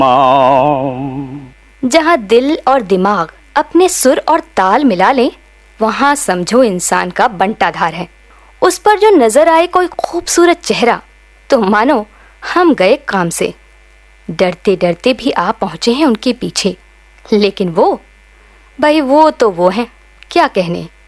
जहाँ दिल और दिमाग अपने सुर और ताल मिला लें, वहाँ समझो इंसान का बंटाधार है। उस पर जो नजर आए कोई खूबसूरत चेहरा, तो मानो हम गए काम से। डरते डरते भी आप पहुंचे हैं उनके पीछे, लेकिन वो भाई वो तो वो हैं, क्या कहने।